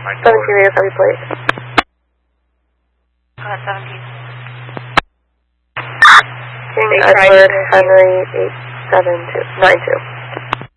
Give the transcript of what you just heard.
17 radio copy plate. 17. King Edward Henry 87292.